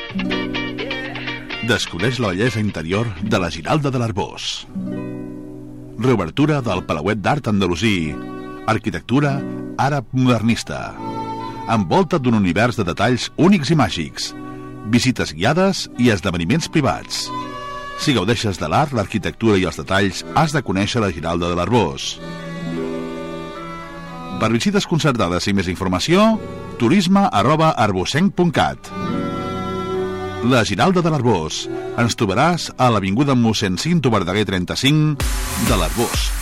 Descobreix la bellesa interior de la Giralda de l'Arboç. Reobertura del Palauet d'Art Andalusí. Arquitectura àrab modernista. Envolta't d'un univers de detalls únics i màgics. Visites guiades i esdeveniments privats. Si gaudeixes de l'art, l'arquitectura i els detalls, has de conèixer la Giralda de l'Arboç. Per visites concertades i més informació, turisme@arbocenc.cat. La Giralda de l'Arboç. Ens trobaràs a l'avinguda mossèn Cinto Verdaguer 35 de l'Arboç.